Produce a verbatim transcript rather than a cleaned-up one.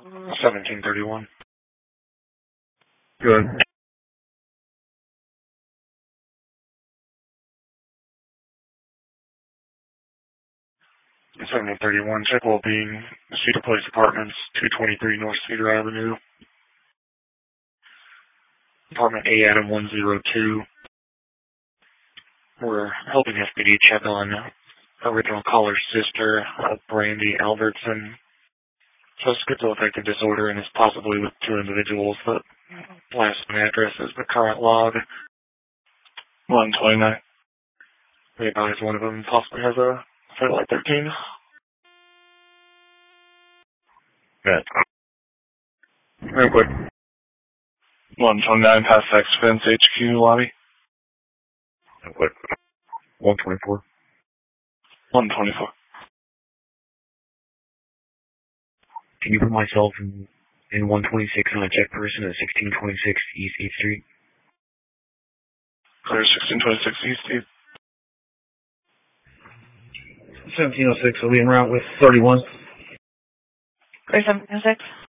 seventeen thirty-one. Good. seventeen thirty-one, check well being, Cedar Place Apartments, two twenty-three North Cedar Avenue. Apartment A Adam one oh two. We're helping F P D check on original caller's sister, uh, Brandy Albertson. Suspect of affective disorder and is possibly with two individuals. The last address is the current log. one twenty-nine. We advise one of them possibly has a satellite thirteen. Good. Real quick. one twenty-nine past X Fence H Q lobby. Real quick. one twenty-four. one twenty-four. Can you put myself in, in one twenty-six on a check person at sixteen twenty-six East eighth Street? Clear sixteen twenty-six East eighth. seventeen oh six will be en route with thirty-one. Clear seventeen oh six.